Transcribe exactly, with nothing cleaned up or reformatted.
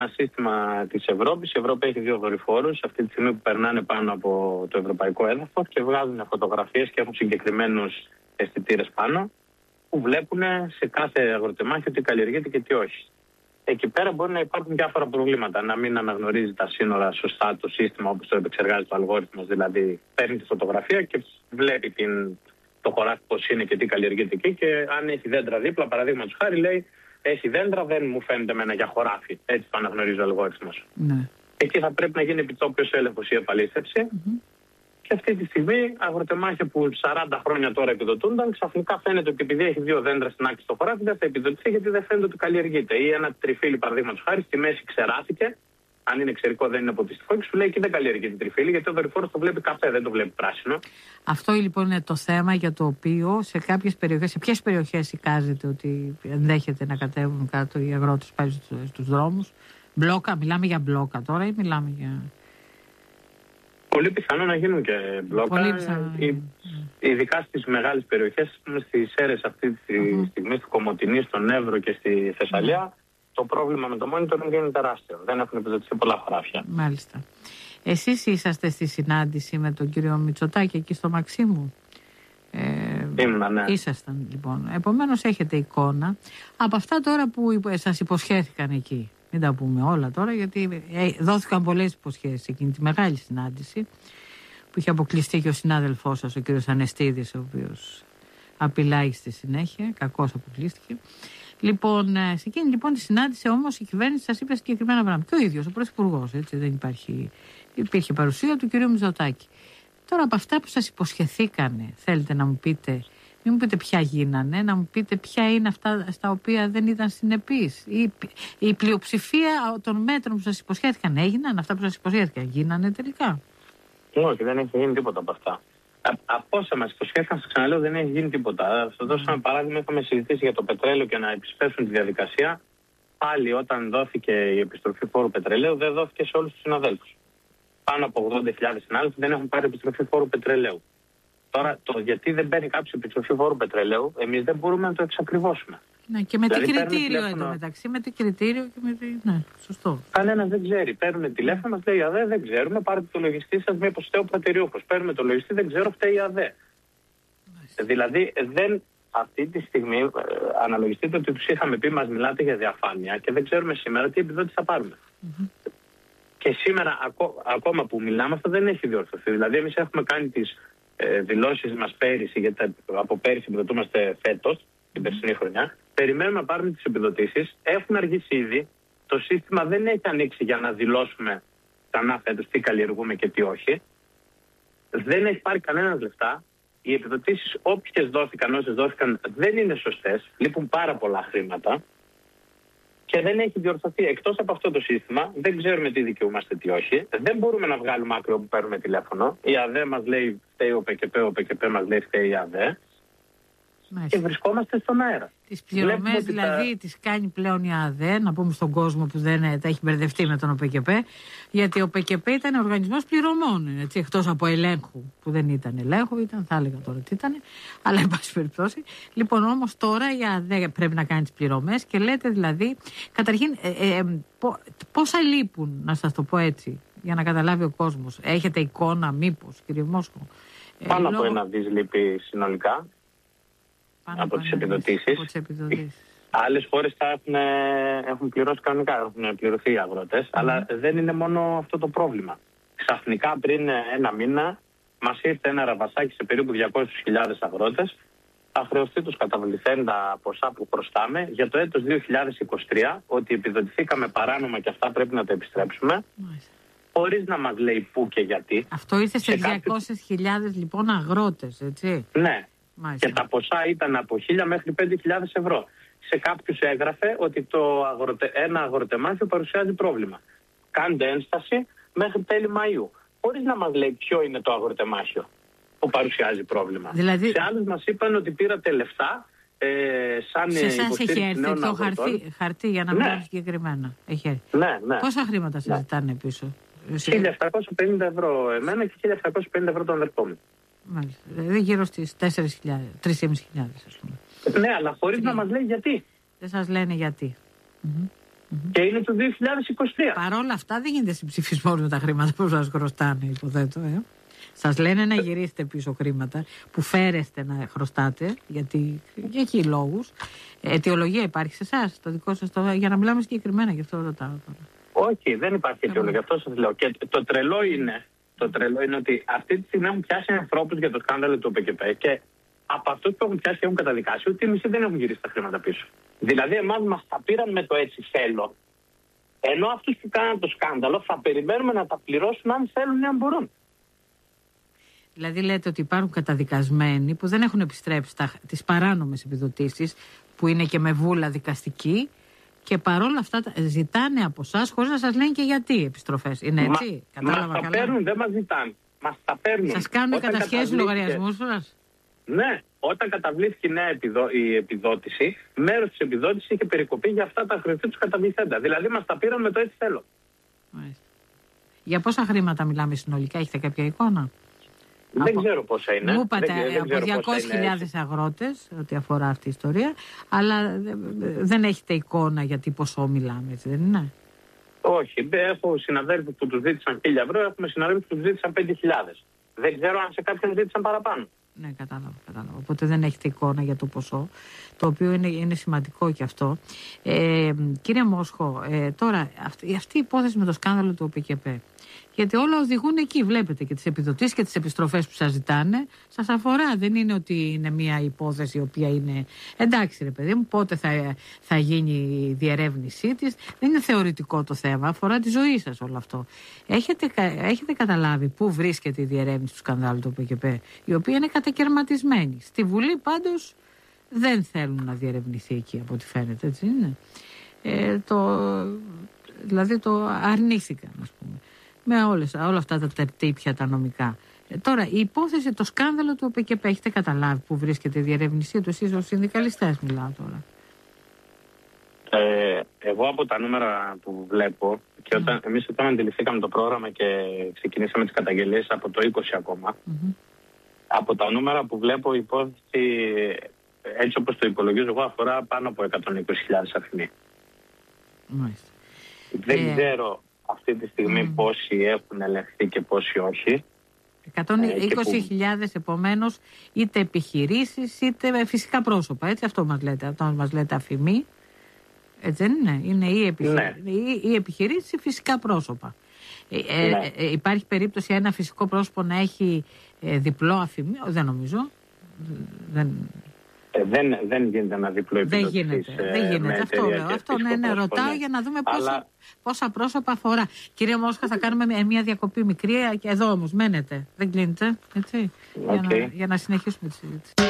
ένα σύστημα της Ευρώπης. Η Ευρώπη έχει δύο δορυφόρους αυτή τη στιγμή που περνάνε πάνω από το ευρωπαϊκό έδαφος και βγάζουν φωτογραφίες και έχουν συγκεκριμένους αισθητήρες πάνω που βλέπουν σε κάθε αγροτεμάχιο τι καλλιεργείται και τι όχι. Εκεί πέρα μπορεί να υπάρχουν διάφορα προβλήματα. Να μην αναγνωρίζει τα σύνορα σωστά το σύστημα όπως το επεξεργάζεται ο αλγόριθμος. Δηλαδή, παίρνει τη φωτογραφία και βλέπει την, το χωράφι πώς είναι και τι καλλιεργείται εκεί. Και αν έχει δέντρα δίπλα, παραδείγματος χάρη, λέει: έχει δέντρα, δεν μου φαίνεται εμένα για χωράφι. Έτσι το αναγνωρίζει ο αλγόριθμος. Ναι. Εκεί θα πρέπει να γίνει επιτόπιος έλεγχος ή επαλήθευση. Mm-hmm. Και αυτή τη στιγμή αγροτεμάχια που σαράντα χρόνια τώρα επιδοτούνταν, ξαφνικά φαίνεται ότι επειδή έχει δύο δέντρα στην άκρη στο χωράφι δεν θα επιδοτηθεί γιατί δεν φαίνεται ότι καλλιεργείται. Ή ένα τριφύλι, παραδείγματος χάρη, στη μέση ξεράθηκε. Αν είναι εξαιρικό, δεν είναι ποτιστικό και σου λέει και δεν καλλιεργείται τριφύλι γιατί ο δορυφόρος το βλέπει καφέ, δεν το βλέπει πράσινο. Αυτό λοιπόν είναι το θέμα για το οποίο σε κάποιες περιοχές, σε ποιες περιοχές εικάζεται ότι ενδέχεται να κατέβουν κάτω οι αγρότες πάλι στους δρόμους. Μπλόκα, μιλάμε για μπλόκα τώρα ή μιλάμε για. Πολύ πιθανό να γίνουν και μπλόκα, ειδικά στις μεγάλες περιοχές, στις Σέρρες αυτή τη uh-huh. στιγμή, στη Κομοτηνή, στον Εύρο και στη Θεσσαλία, uh-huh. το πρόβλημα με το monitoring είναι τεράστιο. Δεν έχουν επιδοτηθεί πολλά χωράφια. Μάλιστα. Εσείς είσαστε στη συνάντηση με τον κύριο Μητσοτάκη εκεί στο Μαξίμου. Ε, Ήμουνα, ναι. Ήσασταν λοιπόν. Επομένως έχετε εικόνα από αυτά τώρα που σας υποσχέθηκαν εκεί. Μην τα πούμε όλα τώρα, γιατί δόθηκαν πολλές υποσχέσεις εκείνη τη μεγάλη συνάντηση που είχε αποκλειστεί και ο συνάδελφός σας, ο κύριος Ανεστίδης, ο οποίος απειλάει στη συνέχεια, κακώς αποκλείστηκε. Λοιπόν, σε εκείνη λοιπόν τη συνάντηση όμως η κυβέρνηση σας είπε συγκεκριμένα πράγματα. Και ο ίδιος, ο πρωθυπουργός, έτσι, δεν υπάρχει, υπήρχε παρουσία του κυρίου Μητσοτάκη. Τώρα από αυτά που σας υποσχεθήκανε, θέλετε να μου πείτε. Μην μου πείτε ποια γίνανε, να μου πείτε ποια είναι αυτά στα οποία δεν ήταν συνεπείς. Η, η πλειοψηφία των μέτρων που σας υποσχέθηκαν έγιναν, αυτά που σας υποσχέθηκαν γίνανε τελικά. Όχι, δεν έχει γίνει τίποτα από αυτά. Από όσα μας υποσχέθηκαν, σας ξαναλέω, δεν έχει γίνει τίποτα. Θα σας δώσω ένα παράδειγμα. Είχαμε συζητήσει για το πετρέλαιο και να επισπεύσουν τη διαδικασία. Πάλι όταν δόθηκε η επιστροφή φόρου πετρελαίου, δεν δόθηκε σε όλους τους συναδέλφους. Πάνω από ογδόντα χιλιάδες συνάδελφοι δεν έχουν πάρει επιστροφή φόρου πετρελαίου. Τώρα, το γιατί δεν παίρνει κάποιο επιστροφή φόρου πετρελαίου, εμείς δεν μπορούμε να το εξακριβώσουμε. Ναι, και με δηλαδή, τι κριτήριο εντωμεταξύ, με τι κριτήριο και με τι. Ναι, σωστό. Κανένας δεν ξέρει. Παίρνουν τηλέφωνο, μας λέει ΑΔΕ, δεν ξέρουμε, πάρετε το λογιστή σας, μήπως φταίει ο προτεραιούχος. Παίρνουμε το λογιστή, δεν ξέρω, φταίει η ΑΔΕ. Μάλιστα. Δηλαδή, δεν, αυτή τη στιγμή, ε, αναλογιστείτε ότι τους είχαμε πει, μας μιλάτε για διαφάνεια και δεν ξέρουμε σήμερα τι επιδότηση θα πάρουμε. Mm-hmm. Και σήμερα, ακό, ακόμα που μιλάμε, αυτό δεν έχει διορθωθεί. Δηλαδή, εμείς έχουμε κάνει τις δηλώσεις μας πέρυσι, γιατί από πέρυσι επιδοτούμαστε φέτος, την περσινή χρονιά. Περιμένουμε να πάρουμε τις επιδοτήσεις. Έχουν αργήσει ήδη. Το σύστημα δεν έχει ανοίξει για να δηλώσουμε ξανά φέτος τι καλλιεργούμε και τι όχι. Δεν έχει πάρει κανένας λεφτά. Οι επιδοτήσεις, όποιες δόθηκαν, όσες δόθηκαν, δεν είναι σωστές. Λείπουν πάρα πολλά χρήματα. Και δεν έχει διορθωθεί. Εκτός από αυτό το σύστημα, δεν ξέρουμε τι δικαιούμαστε, τι όχι. Δεν μπορούμε να βγάλουμε άκρη όπου παίρνουμε τηλέφωνο. Η ΑΔΕ μας λέει φταίει ο ΠΚΠ, ο ΠΚΠ μας λέει φταίει η ΑΔΕ. Μάλιστα. Και βρισκόμαστε στον αέρα. Τις πληρωμές δηλαδή τα... τις κάνει πλέον η ΑΔΕ, να πούμε στον κόσμο που δεν τα έχει μπερδευτεί με τον ΟΠΚΠ, γιατί ο ΟΠΚΠ ήταν οργανισμός πληρωμών, έτσι, εκτός από ελέγχου, που δεν ήταν ελέγχου, ήταν, θα έλεγα τώρα τι ήταν, αλλά εν πάση περιπτώσει. Λοιπόν, όμως τώρα η ΑΔΕ πρέπει να κάνει τις πληρωμές και λέτε δηλαδή, καταρχήν, ε, ε, πο, πόσα λείπουν, να σας το πω έτσι, για να καταλάβει ο κόσμος. Έχετε εικόνα, μήπως, κύριε Μόσχο? Πάνω ε, από λόγω... ένα δις λείπει συνολικά. Πάνω από τις επιδοτήσεις. Άλλες χώρες τα έχουν, έχουν πληρώσει κανονικά, έχουν πληρωθεί οι αγρότες, mm. αλλά δεν είναι μόνο αυτό το πρόβλημα. Ξαφνικά πριν ένα μήνα μας ήρθε ένα ραβασάκι σε περίπου διακόσιες χιλιάδες αγρότες, θα χρεωστεί τους καταβληθέντα ποσά που χρωστάμε για το έτος δύο χιλιάδες είκοσι τρία, ότι επιδοτηθήκαμε παράνομα και αυτά πρέπει να τα επιστρέψουμε, mm. χωρίς να μας λέει πού και γιατί. Αυτό ήρθε σε, σε διακόσιες χιλιάδες κάποιους... λοιπόν αγρότες, έτσι. Ναι. Μάλιστα. Και τα ποσά ήταν από χίλια μέχρι πέντε χιλιάδες ευρώ. Σε κάποιους έγραφε ότι το αγροτε... ένα αγροτεμάχιο παρουσιάζει πρόβλημα. Κάντε ένσταση μέχρι τέλη Μαΐου. Χωρίς να μας λέει ποιο είναι το αγροτεμάχιο που παρουσιάζει πρόβλημα. Δηλαδή... Σε άλλους μας είπαν ότι πήρατε λεφτά ε, σαν σε εσάς έχει έρθει το χαρτί, χαρτί για να μιλάμε ναι. συγκεκριμένα. Έχει έρθει. Ναι, ναι. Πόσα χρήματα σας ναι. ζητάνε πίσω? χίλια επτακόσια πενήντα ευρώ εμένα και χίλια επτακόσια πενήντα ευρώ τον αδερφό μου. Μάλιστα. Δηλαδή γύρω στις τέσσερις χιλιάδες, τρεις χιλιάδες πεντακόσιες ας πούμε. Ναι, αλλά χωρίς να μας λέει γιατί. Δεν σας λένε γιατί. Mm-hmm. Mm-hmm. Και είναι το δύο χιλιάδες είκοσι τρία. Παρ' όλα αυτά δεν γίνεται συμψηφισμό με τα χρήματα που σας χρωστάνε, υποθέτω. Ε. Σας λένε να γυρίσετε πίσω χρήματα που φέρεστε να χρωστάτε, γιατί για εκεί λόγους. Αιτιολογία υπάρχει σε εσάς, το δικό σας, το, για να μιλάμε συγκεκριμένα, γι' αυτό ρωτάω τώρα. Όχι, δεν υπάρχει αιτιολογία, αυτό σας λέω. Και το τρελό είναι, το τρελό είναι ότι αυτή τη στιγμή έχουν πιάσει ανθρώπους για το σκάνδαλο του ΟΠΕΚΕΠΕ και από αυτούς που έχουν πιάσει και έχουν καταδικάσει, ούτε οι μισοί δεν έχουν γυρίσει τα χρήματα πίσω. Δηλαδή, εμάς μας τα πήραν με το έτσι θέλω, ενώ αυτούς που κάναν το σκάνδαλο θα περιμένουμε να τα πληρώσουν αν θέλουν ή αν μπορούν. Δηλαδή λέτε ότι υπάρχουν καταδικασμένοι που δεν έχουν επιστρέψει τα, τις παράνομες επιδοτήσεις που είναι και με βούλα δικαστική και παρόλα αυτά ζητάνε από εσάς χωρίς να σας λένε και γιατί επιστροφές. Είναι έτσι? Μα, μας τα παίρνουν, δεν μας ζητάνε. Μας τα παίρνουν. Σας κάνουν κατασχέσεις λογαριασμούς σας? Ναι, όταν καταβλήθηκε η νέα επιδο... η επιδότηση, μέρος της επιδότησης είχε περικοπεί για αυτά τα χρηστή τους καταβληθέντα. Δηλαδή μας τα πήραν με το έτσι θέλω. Μάλιστα. Για πόσα χρήματα μιλάμε συνολικά, έχετε κάποια εικόνα? Δεν από... ξέρω πόσα είναι. Μου είπατε από διακόσιες χιλιάδες αγρότες, ό,τι αφορά αυτή η ιστορία, αλλά δεν έχετε εικόνα για τι ποσό μιλάμε, έτσι δεν είναι? Όχι, έχω συναδέλφους που τους ζήτησαν χίλια ευρώ, έχουμε συναδέλφους που τους ζήτησαν πέντε χιλιάδες. Δεν ξέρω αν σε κάποιον ζήτησαν παραπάνω. Ναι, κατάλαβα, κατάλαβα. Οπότε δεν έχετε εικόνα για το ποσό, το οποίο είναι, είναι σημαντικό και αυτό. Ε, κύριε Μόσχο, ε, τώρα αυτή, αυτή η υπόθεση με το σκάνδαλο του ΟΠΕΚΕΠΕ, γιατί όλα οδηγούν εκεί, βλέπετε, και τις επιδοτήσεις και τις επιστροφές που σας ζητάνε, σας αφορά. Δεν είναι ότι είναι μια υπόθεση η οποία είναι εντάξει, ρε παιδί μου, πότε θα, θα γίνει η διερεύνησή της. Δεν είναι θεωρητικό το θέμα, αφορά τη ζωή σας όλο αυτό. Έχετε, έχετε καταλάβει πού βρίσκεται η διερεύνηση του σκανδάλου του ΟΠΕΚΕΠΕ, η οποία είναι κατακαιρματισμένη. Στη Βουλή πάντως δεν θέλουν να διερευνηθεί εκεί, από ό,τι φαίνεται, έτσι είναι. Ε, το, δηλαδή το αρνήθηκαν, ας πούμε, με όλες, όλα αυτά τα τερτύπια τα νομικά. Ε, τώρα, η υπόθεση, το σκάνδαλο του ΟΠΕΚΕΠΕ, έχετε καταλάβει που βρίσκεται η διερεύνησή του? Εσείς ως συνδικαλιστές μιλάω τώρα. Ε, εγώ από τα νούμερα που βλέπω, και όταν mm. εμείς όταν αντιληφθήκαμε το πρόγραμμα και ξεκινήσαμε τις καταγγελίες από το είκοσι ακόμα, mm-hmm. από τα νούμερα που βλέπω η υπόθεση, έτσι όπως το υπολογίζω εγώ, αφορά πάνω από εκατόν είκοσι χιλιάδες αφημοί. Μάλιστα. Δεν ε... ξέρω αυτή τη στιγμή mm. πόσοι έχουν ελεγχθεί και πόσοι όχι. εκατόν είκοσι χιλιάδες που... επομένως είτε επιχειρήσεις είτε φυσικά πρόσωπα, έτσι, αυτό μας λέτε, αυτό μας λέτε αφημί, έτσι δεν είναι? Είναι ή επιχει... ναι. ή επιχειρήσεις ή φυσικά πρόσωπα. Ε, ναι. ε, υπάρχει περίπτωση ένα φυσικό πρόσωπο να έχει ε, διπλό αφημί? Δεν νομίζω. Δεν... Ε, δεν, δεν γίνεται ένα διπλό επιδοτής. Δεν γίνεται. Ε, δεν γίνεται. Αυτό λέω. Αυτό ναι, ναι, ρωτάω ναι. για να δούμε πόσα, αλλά... πόσα πρόσωπα αφορά. Κύριε Μόσχα, θα κάνουμε μια διακοπή μικρή και εδώ όμως μένετε. Δεν κλείνετε. Έτσι, okay. για, να, για να συνεχίσουμε τη συζήτηση.